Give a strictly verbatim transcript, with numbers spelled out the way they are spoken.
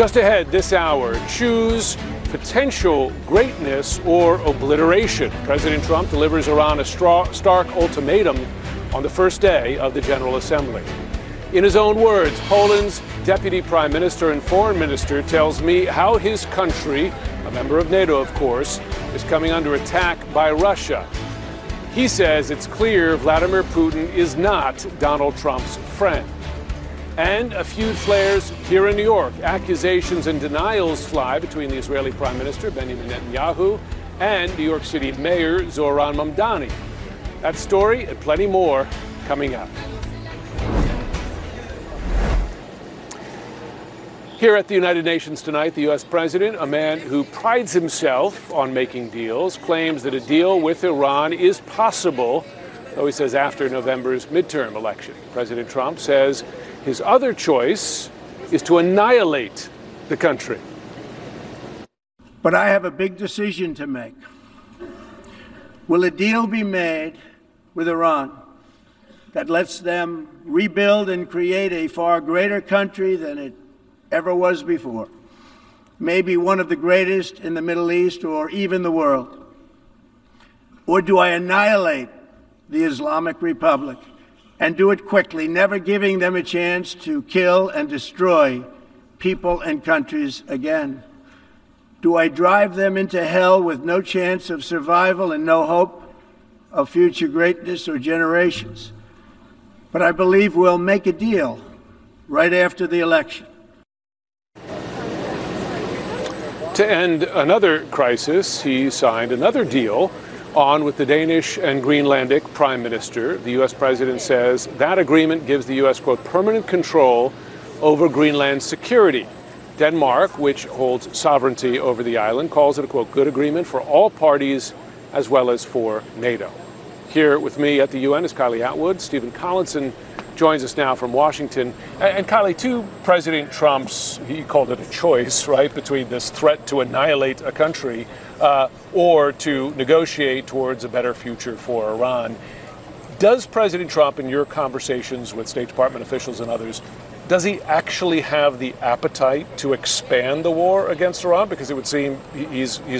Just ahead this hour, choose potential greatness or obliteration. President Trump delivers Iran a straw, stark ultimatum on the first day of the General Assembly. In his own words, Poland's deputy prime minister and foreign minister tells me how his country, a member of NATO of course, is coming under attack by Russia. He says it's clear Vladimir Putin is not Donald Trump's friend. And a feud flares here in New York. Accusations and denials fly between the Israeli Prime Minister Benjamin Netanyahu and New York City Mayor Zohran Mamdani. That story and plenty more coming up. Here at the United Nations tonight, the U S president, a man who prides himself on making deals, claims that a deal with Iran is possible, though he says after November's midterm election. President Trump says his other choice is to annihilate the country. But I have a big decision to make. Will a deal be made with Iran that lets them rebuild and create a far greater country than it ever was before? Maybe one of the greatest in the Middle East or even the world? Or do I annihilate the Islamic Republic and do it quickly, never giving them a chance to kill and destroy people and countries again? Do I drive them into hell with no chance of survival and no hope of future greatness or generations? But I believe we'll make a deal right after the election. To end another crisis, he signed another deal on with the Danish and Greenlandic prime minister. The U S president says that agreement gives the U S, quote, permanent control over Greenland's security. Denmark, which holds sovereignty over the island, calls it a, quote, good agreement for all parties as well as for NATO. Here with me at the U N is Kylie Atwood. Stephen Collinson joins us now from Washington. And, and Kylie, to President Trump's, he called it a choice, right, between this threat to annihilate a country uh, or to negotiate towards a better future for Iran. Does President Trump, in your conversations with State Department officials and others, does he actually have the appetite to expand the war against Iran? Because it would seem he's, he's